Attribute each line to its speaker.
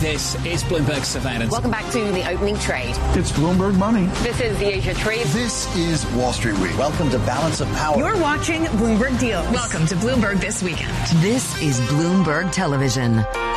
Speaker 1: This is Bloomberg Surveillance.
Speaker 2: Welcome back to the opening trade.
Speaker 3: It's Bloomberg Money.
Speaker 2: This is the Asia Trade.
Speaker 4: This is Wall Street Week. Welcome to Balance of Power.
Speaker 5: You're watching Bloomberg Deals.
Speaker 6: Welcome to Bloomberg This Weekend.
Speaker 7: This is Bloomberg Television.